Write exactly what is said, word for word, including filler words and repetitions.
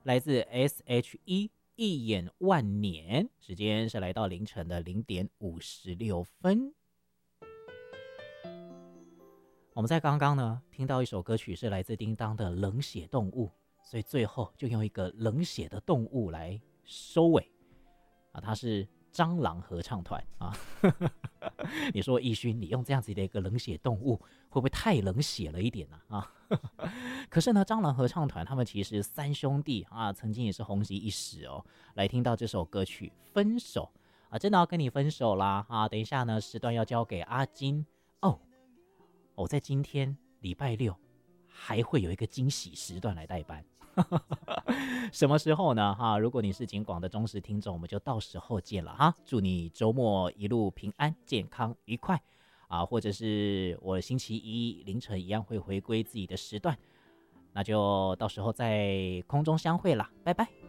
来自 S H E 一眼万年，时间是来到凌晨的零点五十六分。我们在刚刚呢听到一首歌曲是来自叮当的冷血动物，所以最后就用一个冷血的动物来收尾啊，它是蟑螂合唱团啊。你说奕勋，你用这样子的一个冷血动物，会不会太冷血了一点呢？啊，可是呢，蟑螂合唱团他们其实三兄弟啊，曾经也是红极一时哦。来听到这首歌曲《分手》啊，真的要跟你分手啦啊！等一下呢，时段要交给阿金哦。我、哦、在今天礼拜六还会有一个惊喜时段来代班。什么时候呢？哈，如果你是警广的忠实听众，我们就到时候见了哈。祝你周末一路平安、健康、愉快啊！或者是我星期一凌晨一样会回归自己的时段，那就到时候在空中相会啦，拜拜。